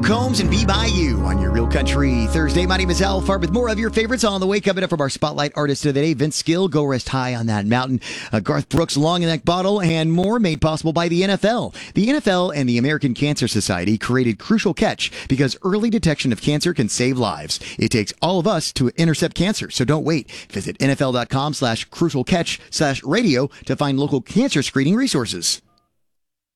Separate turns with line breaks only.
Combs and Be By You on your Real Country Thursday. My name is Al Farb with more of your favorites on the way. Coming up from our Spotlight Artist of the Day, Vince Gill, Go Rest High on That Mountain, Garth Brooks, Long Neck Bottle, and more made possible by the NFL. The NFL and the American Cancer Society created Crucial Catch because early detection of cancer can save lives. It takes all of us to intercept cancer, so don't wait. Visit NFL.com/crucialcatch/radio to find local cancer screening resources.